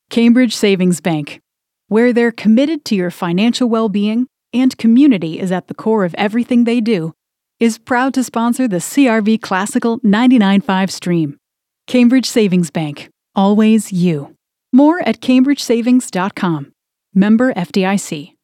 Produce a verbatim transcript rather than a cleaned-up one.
Cambridge Savings Bank, where they're committed to your financial well-being and community is at the core of everything they do, is proud to sponsor the C R V Classical ninety-nine point five stream. Cambridge Savings Bank. Always you. More at cambridge savings dot com. Member F D I C.